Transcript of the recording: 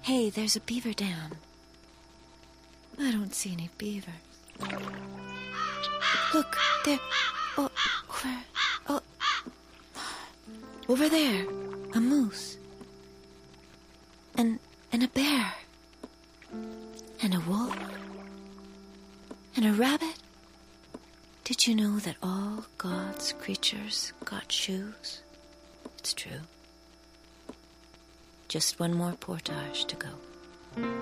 Hey, there's a beaver dam. I don't see any beavers. Look, there. Oh, where? Oh, over there. A moose. And a bear. And a wolf. And a rabbit. Did you know that all God's creatures got shoes? It's true. Just one more portage to go.